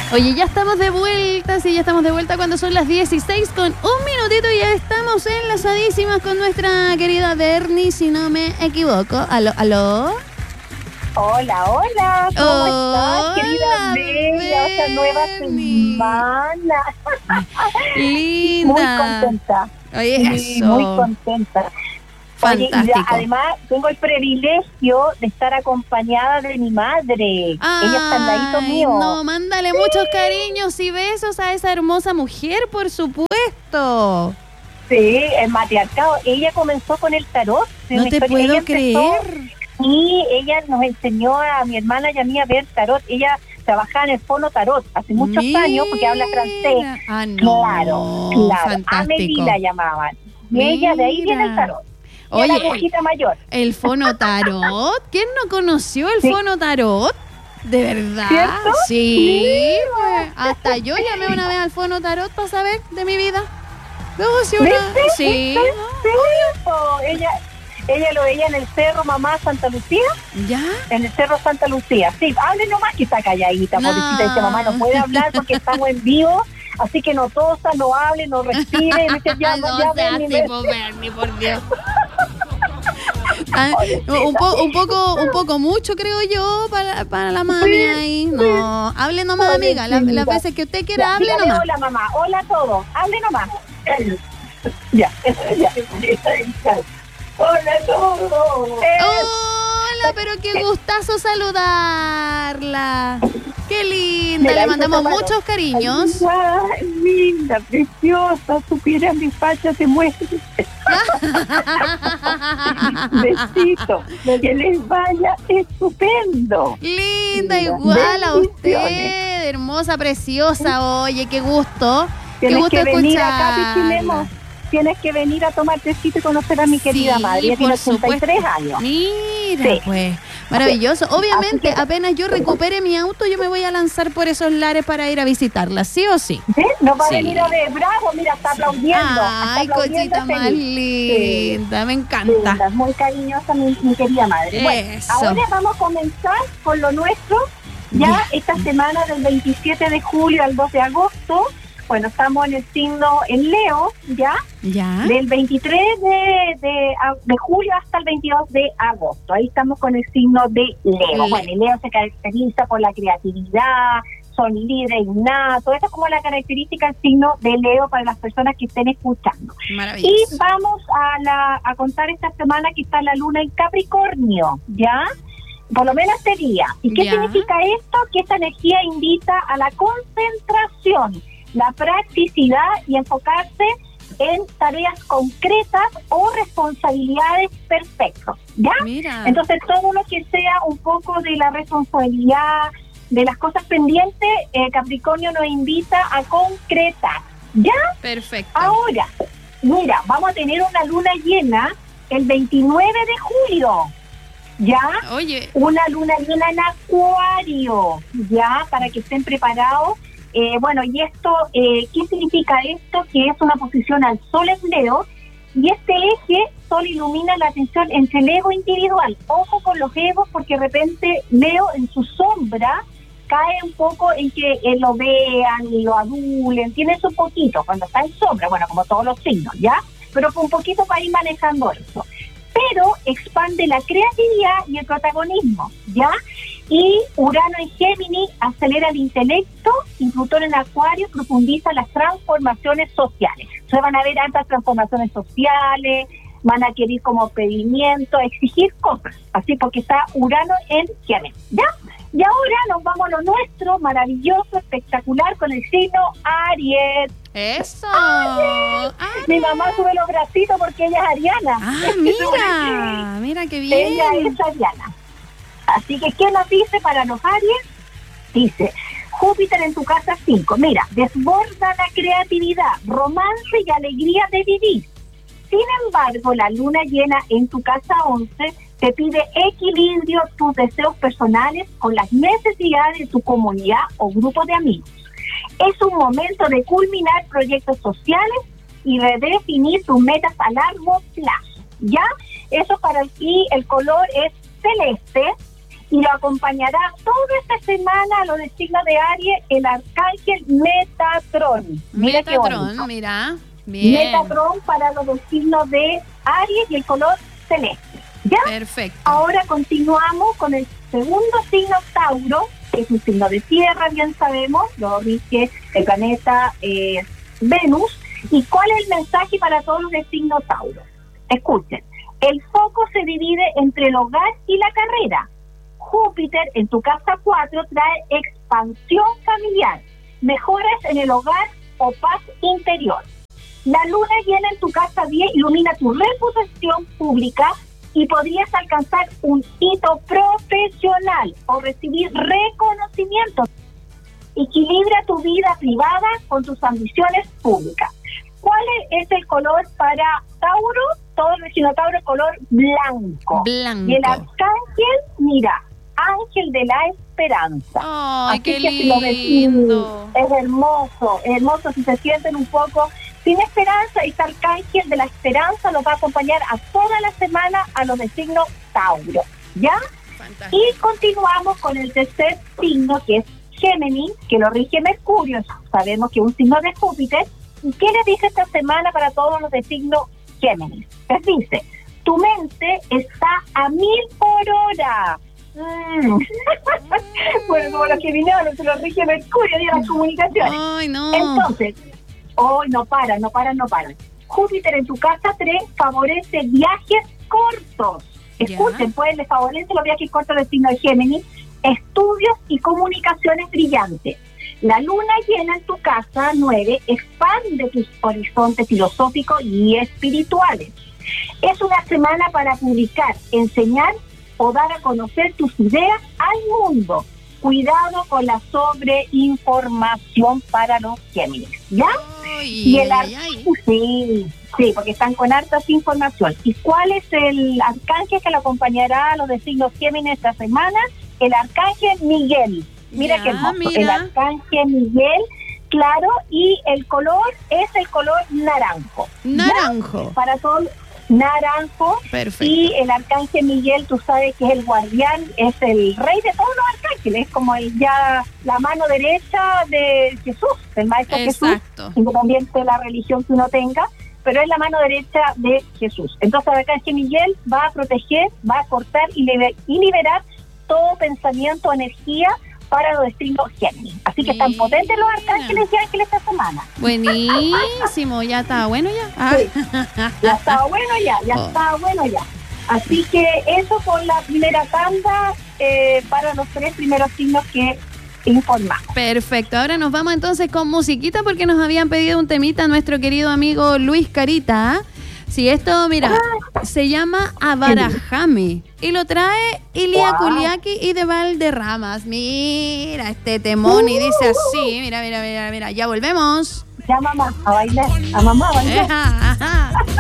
Oye, ya estamos de vuelta, sí, ya estamos de vuelta cuando son las 16 con un minutito y ya estamos enlazadísimas con nuestra querida Bernie, si no me equivoco. ¿Aló, aló? Hola, hola, ¿cómo estás, querida Bella? Esta nueva semana. Linda. Muy contenta. Oye, sí, eso. muy contenta. Fantástico. Oye, además, tengo el privilegio de estar acompañada de mi madre. Ella está al ladito mío. No, mándale muchos cariños y besos a esa hermosa mujer, por supuesto. Sí, el matriarcado. Ella comenzó con el tarot. No te puedo creer. Y ella nos enseñó a mi hermana y a mí a ver tarot. Ella trabajaba en el Fono Tarot hace muchos años porque habla francés. Ah, no. Claro. Fantástico. Amélie la llamaban. Y ella, de ahí viene el tarot. Oye, la brujita mayor. El Fono Tarot. ¿Quién no conoció el Fono Tarot? ¿De verdad? ¿Cierto? Sí. Hasta yo llamé una vez al Fono Tarot para saber de mi vida. No, sí, sí. Ella lo veía en el Cerro Mamá Santa Lucía. ¿Ya? En el Cerro Santa Lucía. Sí, hable nomás que está calladita, pobrecita. Dice, mamá, no puede hablar porque estamos en vivo, así que no tosa, no hable, no respire. Y me dice, Bernie, por Dios. Un poco mucho, creo yo, para la mami ahí. No, hable nomás, amiga. Las veces que usted quiera, hable nomás. Hola, mamá. Hola a todos. Hable nomás. Ya. Hola a todos. Hola, pero qué gustazo saludarla. Qué linda, le mandamos muchos cariños. Ay, linda, preciosa, supiera mi facha te muestre. Besito, que les vaya estupendo. Linda, igual a usted, hermosa, preciosa. Oye, qué gusto. Tienes qué gusto que venir acá, escucharla. Pichilemo. Tienes que venir a tomar tecito y conocer a mi querida madre. Ella tiene 83 años. Mira, sí. Pues, maravilloso. Obviamente, apenas yo recupere mi auto, yo me voy a lanzar por esos lares para ir a visitarla, ¿sí o sí? ¿Sí? Nos va a venir a ver, bravo, mira, está aplaudiendo. Ay, cosita más linda, me encanta. Linda, muy cariñosa mi querida madre. Bueno, ahora vamos a comenzar con lo nuestro. Ya esta semana del 27 de julio al 2 de agosto. Bueno, estamos en el signo en Leo, ¿ya? Del 23 de julio hasta el 22 de agosto. Ahí estamos con el signo de Leo. Bueno, el Leo se caracteriza por la creatividad, son líderes innatos. Esa es como la característica del signo de Leo para las personas que estén escuchando. Maravilloso. Y vamos a contar esta semana que está la luna en Capricornio, ¿ya? Por lo menos este día. ¿Y qué significa esto? Que esta energía invita a la concentración, la practicidad y enfocarse en tareas concretas o responsabilidades perfectas, ¿ya? Mira. Entonces todo lo que sea un poco de la responsabilidad, de las cosas pendientes, Capricornio nos invita a concretar, ¿ya? Perfecto. Ahora, mira, vamos a tener una luna llena el 29 de julio, ¿ya? Oye. Una luna llena en Acuario, ¿ya? Para que estén preparados. Bueno, y esto, ¿qué significa esto? Que es una posición al Sol en Leo, y este eje Sol ilumina la atención entre el ego individual. Ojo con los egos, porque de repente Leo en su sombra cae un poco en que lo vean y lo adulen, tiene eso un poquito cuando está en sombra, bueno, como todos los signos, ¿ya? Pero un poquito para ir manejando eso. Pero expande la creatividad y el protagonismo, ¿ya? Y Urano en Géminis acelera el intelecto y Plutón en Acuario profundiza las transformaciones sociales. Entonces van a haber altas transformaciones sociales, van a querer como pedimiento, exigir cosas, así porque está Urano en Géminis, ¿ya? Y ahora nos vamos a lo nuestro, maravilloso, espectacular, con el signo Aries. ¡Eso! ¡Aries! Mi mamá sube los bracitos porque ella es ariana. Ah, mira qué bien. Ella es ariana. Así que, ¿qué nos dice para los Aries? Dice, Júpiter en tu casa 5. Mira, desborda la creatividad, romance y alegría de vivir. Sin embargo, la luna llena en tu casa 11 te pide equilibrio tus deseos personales con las necesidades de tu comunidad o grupo de amigos. Es un momento de culminar proyectos sociales y redefinir tus metas a largo plazo, ¿ya? Eso para ti, el color es celeste y lo acompañará toda esta semana a los de signo de Aries el arcángel Metatron. Mira qué bonito. Mira, bien. Metatron para los de signo de Aries y el color celeste. ¿Ya? Perfecto. Ahora continuamos con el segundo signo, Tauro, que es un signo de tierra, bien sabemos, lo rige el planeta Venus. ¿Y cuál es el mensaje para todos los de signo Tauro? Escuchen, el foco se divide entre el hogar y la carrera. Júpiter en tu casa 4 trae expansión familiar, mejoras en el hogar o paz interior. La luna llena en tu casa 10 ilumina tu reputación pública y podrías alcanzar un hito profesional o recibir reconocimiento. Equilibra tu vida privada con tus ambiciones públicas. ¿Cuál es el color para Tauro? Todo el signo Tauro, color blanco. Blanco. Y el arcángel, mira, ángel de la esperanza. ¡Ay, así qué que si lo lindo! es hermoso si se sienten un poco sin esperanza. Este arcángel de la esperanza los va a acompañar a toda la semana a los de signo Tauro, ¿ya? Fantástico. Y continuamos con el tercer signo, que es Géminis, que lo rige Mercurio. Sabemos que es un signo de Júpiter. ¿Y qué les dice esta semana para todos los de signo Géminis? Les dice, tu mente está a 1000 por hora. Bueno, como los geminianos, se lo rige Mercurio, de las comunicaciones. ¡Ay, no! Entonces, hoy no paran. Júpiter en tu casa 3 favorece viajes cortos. Escuchen, pues les favorece los viajes cortos del signo de Géminis, estudios y comunicaciones brillantes. La luna llena en tu casa 9 expande tus horizontes filosóficos y espirituales. Es una semana para publicar, enseñar o dar a conocer tus ideas al mundo. Cuidado con la sobreinformación para los Géminis, ¿ya? Y el sí, porque están con hartas información. ¿Y cuál es el arcángel que lo acompañará a los de signos Géminis esta semana? El arcángel Miguel. Mira qué hermoso. Mira. El arcángel Miguel, claro, y el color es el color naranjo. Naranjo. ¿Ya? Para todos, naranjo. Perfecto. Y el arcángel Miguel, tú sabes que es el guardián, es el rey de todos los arcángeles, es como ya la mano derecha de Jesús, del maestro Exacto. Jesús, independiente de la religión que uno tenga, pero es la mano derecha de Jesús. Entonces el arcángel Miguel va a proteger, va a cortar y liberar todo pensamiento, energía para los signos Géminis. Así que están potentes los arcángeles y ángeles esta semana. Buenísimo, ya está bueno ya. Sí, ya está bueno está bueno ya. Así que eso por la primera tanda para los 3 primeros signos que informamos. Perfecto, ahora nos vamos entonces con musiquita porque nos habían pedido un temita a nuestro querido amigo Luis Carita. Sí, esto, mira, se llama Abarajame y lo trae Ilia Kuliaki y de Valderramas. Mira este temón y dice así, mira, ya volvemos. Ya mamá, a bailar, a mamá a bailar.